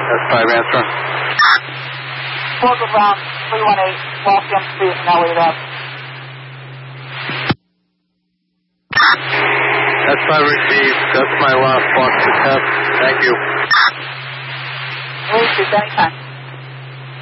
That's 5 answer. Local ground 318, Los Angeles Street, now wait up. That's 5 received. That's my last box to test. Thank you. Received anytime.